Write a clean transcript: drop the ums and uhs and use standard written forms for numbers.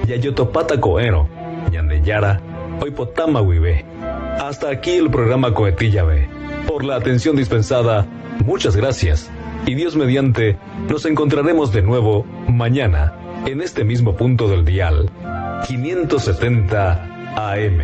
Yayotopata Coero, Ñandeyara, Oipotama Huive. Hasta aquí el programa Coetilla B. Por la atención dispensada, muchas gracias. Y Dios mediante, nos encontraremos de nuevo mañana, en este mismo punto del dial, 570 AM.